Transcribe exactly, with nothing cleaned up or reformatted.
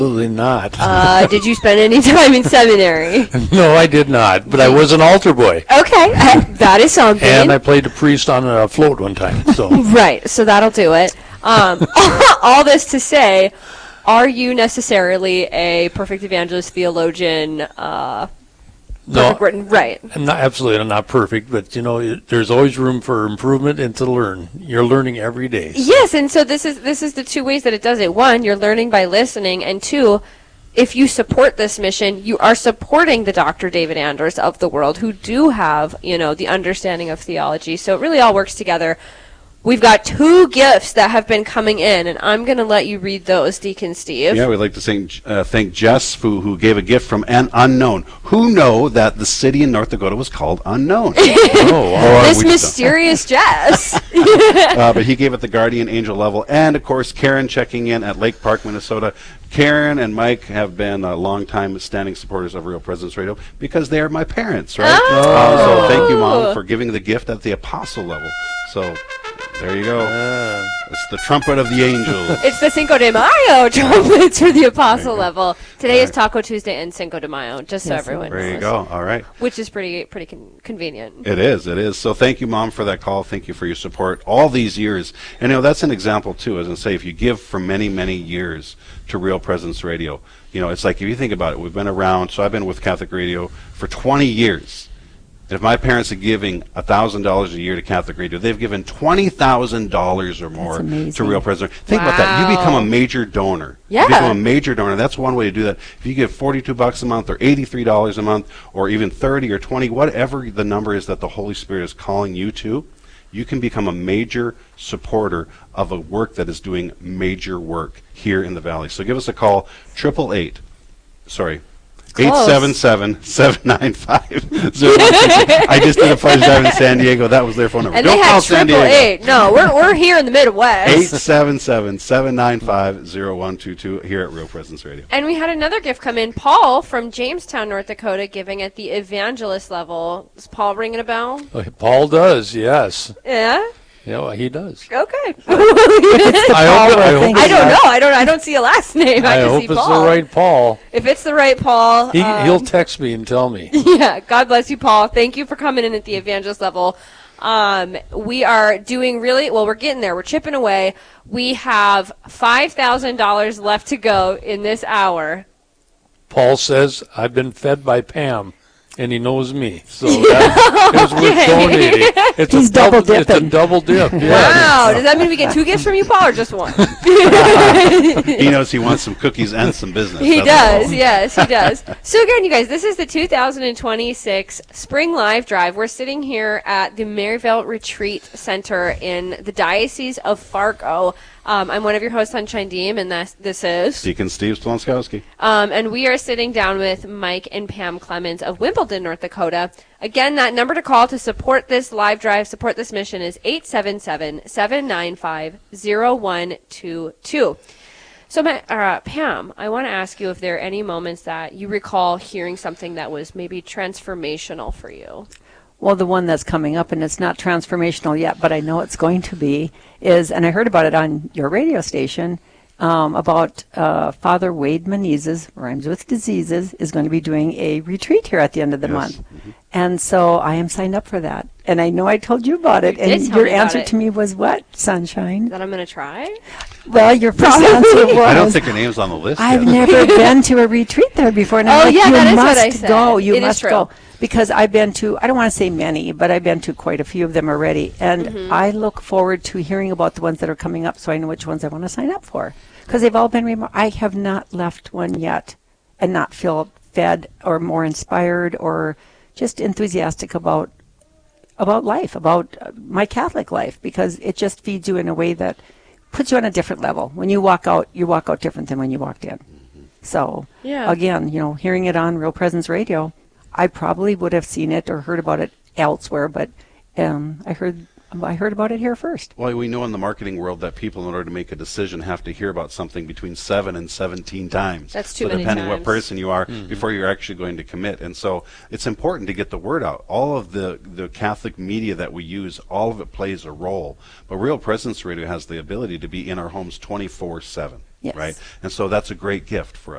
Absolutely not. Uh, did you spend any time in seminary? No, I did not, but I was an altar boy. Okay, uh, that is something. And I played a priest on a float one time. So right, so that'll do it. Um, all this to say, are you necessarily a perfect evangelist, theologian, uh, no, written? Right. I'm not absolutely I'm not perfect, but you know, it, there's always room for improvement and to learn. You're learning every day. So. Yes, and so this is this is the two ways that it does it. One, you're learning by listening, and two, if you support this mission, you are supporting the Doctor David Anders of the world who do have, you know, the understanding of theology. So it really all works together. We've got two gifts that have been coming in, and I'm going to let you read those, Deacon Steve. Yeah, we'd like to thank, uh, thank Jess, who, who gave a gift from an unknown. Who know that the city in North Dakota was called Unknown? Oh, wow. This mysterious Jess. uh, but he gave it the guardian angel level. And, of course, Karen checking in at Lake Park, Minnesota. Karen and Mike have been uh, long-time standing supporters of Real Presence Radio because they are my parents, right? Oh. Uh, so thank you, Mom, for giving the gift at the apostle level. So there you go. Uh, It's the trumpet of the angels. It's the Cinco de Mayo trumpets for the apostle level. Today right. is Taco Tuesday and Cinco de Mayo, just so yes, everyone knows. There you go. All right. Which is pretty pretty con- convenient. It is. It is. So thank you, Mom, for that call. Thank you for your support all these years. And, you know, that's an example, too, as I say, if you give for many, many years to Real Presence Radio, you know, it's like if you think about it, we've been around. So I've been with Catholic Radio for twenty years. If my parents are giving one thousand dollars a year to Catholic Radio, they've given twenty thousand dollars or more to Real Presence. Think wow. about that. You become a major donor. Yeah. You become a major donor. That's one way to do that. If you give forty-two bucks a month or eighty-three dollars a month or even thirty or twenty, whatever the number is that the Holy Spirit is calling you to, you can become a major supporter of a work that is doing major work here in the Valley. So give us a call, triple eight, sorry, eight seven seven, seven nine five, zero one six six. I just did a pledge drive in San Diego. That was their phone number. And Don't they call had San triple Diego. eight. No, we're we're here in the Midwest. eight seven seven, seven nine five, zero one two two here at Real Presence Radio. And we had another gift come in. Paul from Jamestown, North Dakota, giving at the evangelist level. Is Paul ringing a bell? Paul does, yes. Yeah? Yeah, well, he does. Okay. I, hope, I, hope I don't know. I don't. I don't see a last name. I, I just hope see it's Paul. the right Paul. If it's the right Paul, he, um, he'll text me and tell me. Yeah. God bless you, Paul. Thank you for coming in at the evangelist level. Um, we are doing really well. We're getting there. We're chipping away. We have five thousand dollars left to go in this hour. Paul says I've been fed by Pam. And he knows me, so that is worth donating. It's He's a double, double dipping. It's a double dip. Yes. Wow! Does that mean we get two gifts from you, Paul, or just one? He knows he wants some cookies and some business. He That's does, yes, he does. So again, you guys, this is the two thousand twenty-six Spring Live Drive. We're sitting here at the Maryvale Retreat Center in the Diocese of Fargo. Um, I'm one of your hosts, Sunshine Deem, and this, this is Deacon Steve Splonskowski. Um, and we are sitting down with Mike and Pam Clemens of Wimbledon, North Dakota. Again, that number to call to support this live drive, support this mission is eight seven seven, seven nine five, zero one two two. So, uh, Pam, I want to ask you if there are any moments that you recall hearing something that was maybe transformational for you. Well, the one that's coming up, and it's not transformational yet, but I know it's going to be, is, and I heard about it on your radio station, um, about uh, Father Wade Menezes, rhymes with diseases, is going to be doing a retreat here at the end of the Yes. month. Mm-hmm. And so I am signed up for that. And I know I told you about it, You did and tell your me about answer it. to me was what, Sunshine? That I'm going to try? Well, your first answer was, I don't think her name's on the list I've yet. never been to a retreat there before. And I'm Oh, like, yeah, you that is what must I said. go. You It is must true. go. Because I've been to, I don't want to say many, but I've been to quite a few of them already. And Mm-hmm. I look forward to hearing about the ones that are coming up so I know which ones I want to sign up for. Because they've all been, remo- I have not left one yet and not feel fed or more inspired or just enthusiastic about about life, about uh, my Catholic life, because it just feeds you in a way that puts you on a different level. When you walk out, you walk out different than when you walked in. So, Yeah. again, you know, hearing it on Real Presence Radio, I probably would have seen it or heard about it elsewhere, but um, I heard I heard about it here first. Well, we know in the marketing world that people, in order to make a decision, have to hear about something between seven and seventeen times. That's too so many depending times. what person you are, before you're actually going to commit. And so it's important to get the word out. All of the, the Catholic media that we use, all of it plays a role. But Real Presence Radio has the ability to be in our homes twenty-four seven. Yes. Right? And so that's a great gift for us.